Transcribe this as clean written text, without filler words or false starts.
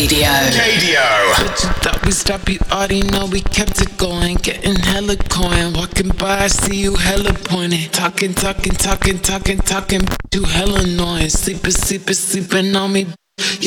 But you thought we stopped, you already know we kept it going. Getting hella coin, walking by, I see you hella pointing. Talking, you hella annoying. Sleeping on me.